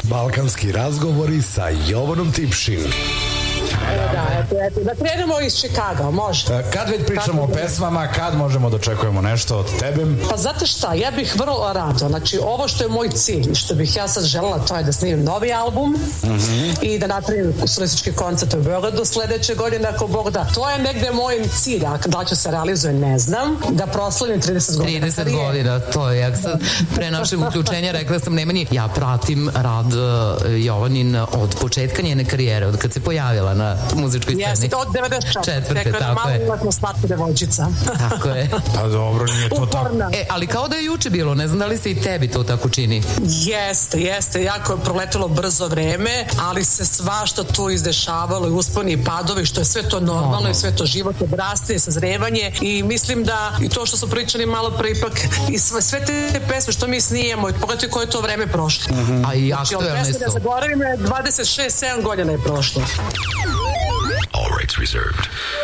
Balkanski razgovori sa Jovanom Tipšin. Da krenemo iz Čikaga, može. Kad već pričamo o pesmama, kad možemo da očekujemo nešto od tebe? Pa znate šta, ja bih vrlo rado, znači ovo što je moj cilj, što bih ja sad želela, to je da snimim novi album i da napravim solistički koncert u Beogradu sledeće godine, ako Bog da. To je negde moj cilj, a da će se realizuje, ne znam, da proslavim 30 godina. 30 godina, to je, jak sad pre našeg uključenja rekla sam Nemanji, ja pratim rad Jovanin od početka njene karijere, od kad se pojavila na muzičkoj sceni. Jeste, od 94. Tako je. Malo slatka devojčica. Tako je. Pa dobro, nije to tako. Ali kao da je juče bilo, ne znam da li se i tebi to tako čini. Jeste, jako je proletelo brzo vreme, ali se svašta tu izdešavalo i usponi i padovi, što je sve to normalno i sve to život, odrastanje, sazrevanje i mislim da i to što su pričali malo pre ipak i sve te pesme što mi snijemo i pogledajte koje je to vreme prošlo. A i aktuelne su. Da zaboravim, 26-7 godina je prošlo. All rights reserved.